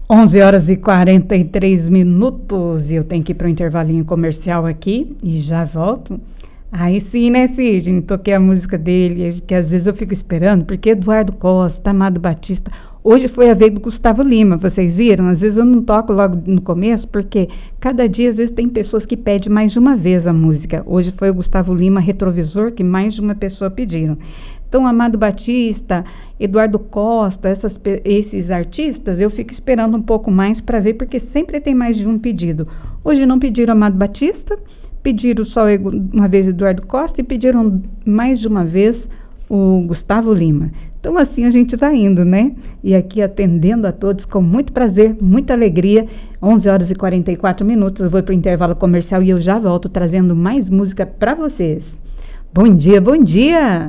11 horas e 43 minutos, e eu tenho que ir para o intervalinho comercial aqui e já volto. Aí sim, né, Sidney? Toquei a música dele, que às vezes eu fico esperando, porque Eduardo Costa, Amado Batista, hoje foi a vez do Gustavo Lima, vocês viram? Às vezes eu não toco logo no começo, porque cada dia, às vezes, tem pessoas que pedem mais de uma vez a música. Hoje foi o Gustavo Lima, Retrovisor, que mais de uma pessoa pediram. Então, Amado Batista, Eduardo Costa, esses artistas, eu fico esperando um pouco mais para ver, porque sempre tem mais de um pedido. Hoje não pediram Amado Batista, pediram só uma vez Eduardo Costa e pediram mais de uma vez o Gustavo Lima. Então, assim a gente vai indo, né? E aqui atendendo a todos com muito prazer, muita alegria. 11 horas e 44 minutos, eu vou para o intervalo comercial e eu já volto trazendo mais música para vocês. Bom dia, bom dia!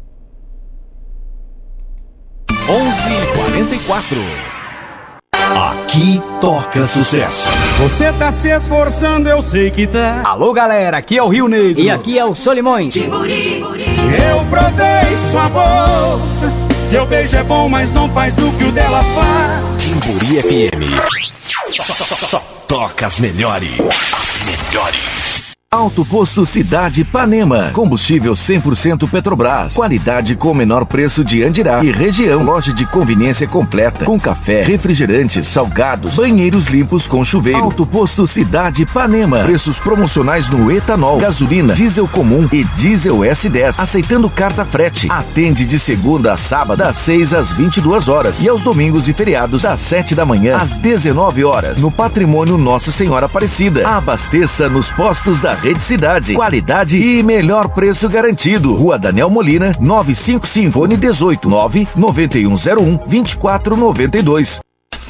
11h44. Aqui toca sucesso. Você tá se esforçando, eu sei que tá. Alô, galera, aqui é o Rio Negro. E aqui é o Solimões. Timburi. Eu provei sua boca. Seu beijo é bom, mas não faz o que o dela faz. Timburi FM. Só toca as melhores. As melhores. Alto Posto Cidade Ipanema. Combustível 100% Petrobras. Qualidade com o menor preço de Andirá e região. Loja de conveniência completa. Com café, refrigerantes, salgados, banheiros limpos com chuveiro. Alto Posto Cidade Ipanema. Preços promocionais no etanol, gasolina, diesel comum e diesel S10. Aceitando carta frete. Atende de segunda a sábado, das 6 às 22 horas. E aos domingos e feriados, das 7 da manhã às 19 horas. No Patrimônio Nossa Senhora Aparecida. Abasteça nos postos da Rede Cidade. Qualidade e melhor preço garantido. Rua Daniel Molina, 955, fone 18 99101 2492.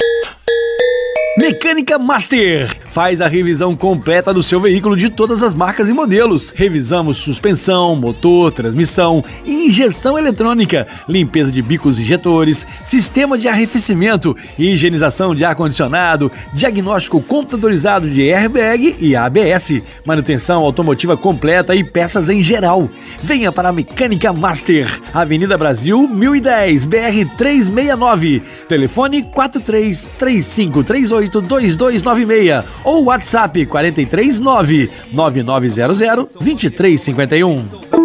Mecânica Master faz a revisão completa do seu veículo de todas as marcas e modelos. Revisamos suspensão, motor, transmissão, injeção eletrônica, limpeza de bicos injetores, sistema de arrefecimento, higienização de ar-condicionado, diagnóstico computadorizado de airbag e ABS, manutenção automotiva completa e peças em geral. Venha para a Mecânica Master, Avenida Brasil 1010, BR 369, telefone 43-3538-2296 ou WhatsApp 439-9900-2351.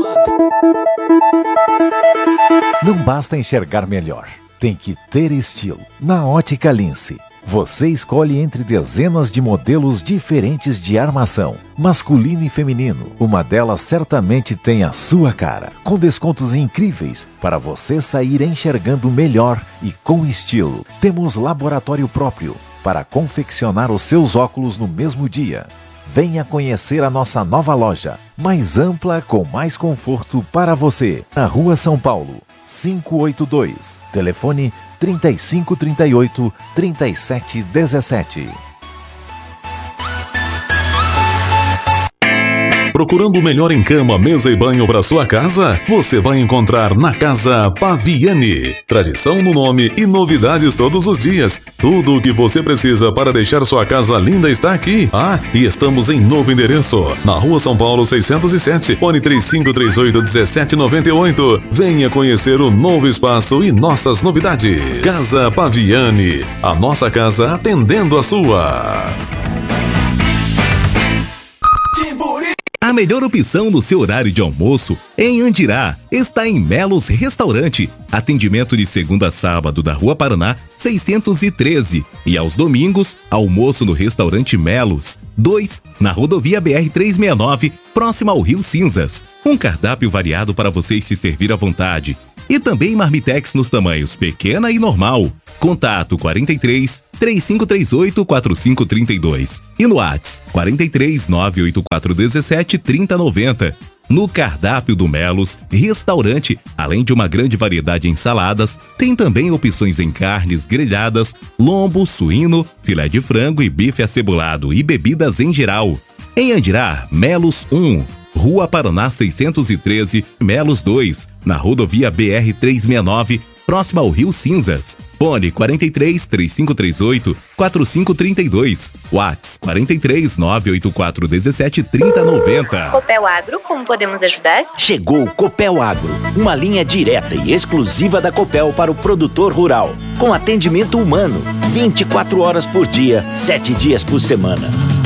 Não basta enxergar melhor, tem que ter estilo. Na Ótica Lince, você escolhe entre dezenas de modelos diferentes de armação, masculino e feminino. Uma delas certamente tem a sua cara, com descontos incríveis para você sair enxergando melhor e com estilo. Temos laboratório próprio para confeccionar os seus óculos no mesmo dia. Venha conhecer a nossa nova loja, mais ampla, com mais conforto para você. Na Rua São Paulo, 582. Telefone 3538-3717. Procurando o melhor em cama, mesa e banho para sua casa? Você vai encontrar na Casa Paviani. Tradição no nome e novidades todos os dias. Tudo o que você precisa para deixar sua casa linda está aqui. Ah, e estamos em novo endereço, na Rua São Paulo 607, fone 3538-1798. Venha conhecer o novo espaço e nossas novidades. Casa Paviani, a nossa casa atendendo a sua. A melhor opção no seu horário de almoço em Andirá está em Melos Restaurante. Atendimento de segunda a sábado da Rua Paraná 613 e aos domingos, almoço no Restaurante Melos 2, na rodovia BR 369, próxima ao Rio Cinzas. Um cardápio variado para vocês se servir à vontade. E também marmitex nos tamanhos pequena e normal. Contato 43-3538-4532 e no WhatsApp 43-98417-3090. No cardápio do Melos Restaurante, além de uma grande variedade em saladas, tem também opções em carnes grelhadas, lombo, suíno, filé de frango e bife acebolado e bebidas em geral. Em Andirá, Melos 1, Rua Paraná 613, Melos 2, na rodovia BR 369, próximo ao Rio Cinzas. Fone 43 3538 4532. Whats 43 984 17 3090. Copel Agro, como podemos ajudar? Chegou o Copel Agro, uma linha direta e exclusiva da Copel para o produtor rural, com atendimento humano, 24 horas por dia, 7 dias por semana.